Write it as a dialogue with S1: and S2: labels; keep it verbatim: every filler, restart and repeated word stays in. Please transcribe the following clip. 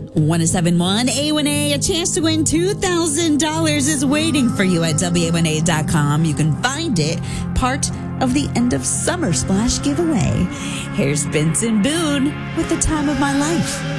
S1: one oh seven point one A one A, a chance to win two thousand dollars is waiting for you at W A one A dot com. You can find it, part of the end of summer splash giveaway. Here's Benson Boone with The Time of My Life.